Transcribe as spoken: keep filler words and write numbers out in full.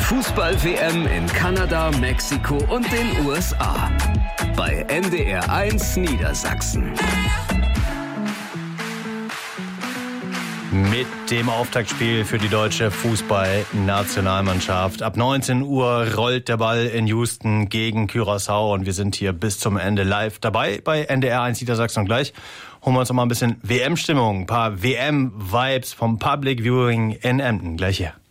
Fußball-W M in Kanada, Mexiko und den U S A. Bei N D R eins Niedersachsen. Mit dem Auftaktspiel für die deutsche Fußballnationalmannschaft. Ab neunzehn Uhr rollt der Ball in Houston gegen Curaçao und wir sind hier bis zum Ende live dabei bei N D R eins Niedersachsen. Und gleich holen wir uns noch mal ein bisschen W M-Stimmung, ein paar W M-Vibes vom Public Viewing in Emden. Gleich hier.